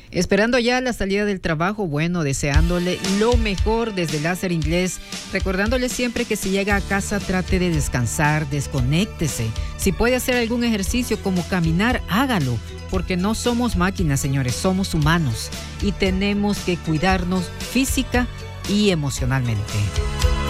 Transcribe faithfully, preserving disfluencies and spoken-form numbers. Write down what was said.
Esperando ya la salida del trabajo, bueno, deseándole lo mejor desde Láser Inglés, recordándole siempre que si llega a casa trate de descansar, desconéctese. Si puede hacer algún ejercicio como caminar, hágalo, porque no somos máquinas, señores, somos humanos y tenemos que cuidarnos física y emocionalmente.